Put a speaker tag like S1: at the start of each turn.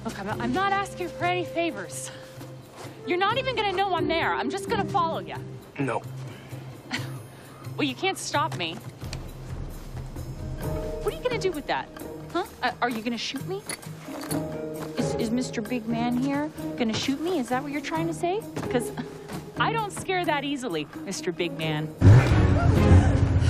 S1: Look, I'm not asking for any favors. You're not even gonna know I'm there. I'm just gonna follow you.
S2: No.
S1: Well, you can't stop me. What are you gonna do with that? Huh? Are you gonna shoot me? Is Mr. Big Man here gonna shoot me? Is that what you're trying to say? Because I don't scare that easily, Mr. Big Man.